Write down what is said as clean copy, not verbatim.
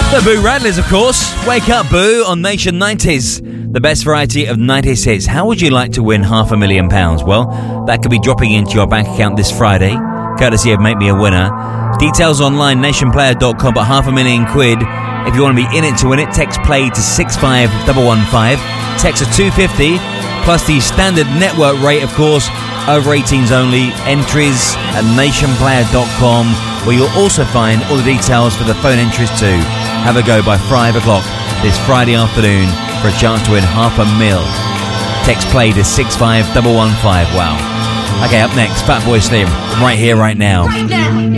The Boo Rattlers, of course. Wake Up Boo on Nation 90s. The best variety of 90s hits. How would you like to win £500,000? Well, that could be dropping into your bank account this Friday, courtesy of Make Me a Winner. Details online, nationplayer.com, but £500,000. If you want to be in it to win it, text play to 65115. Text to 250, plus the standard network rate, of course, over 18s only. Entries at nationplayer.com, where you'll also find all the details for the phone entries too. Have a go by 5 o'clock this Friday afternoon for a chance to win £500,000. Text play to 65115. Wow. Okay, up next, Fatboy Slim, right here, right now. Right now.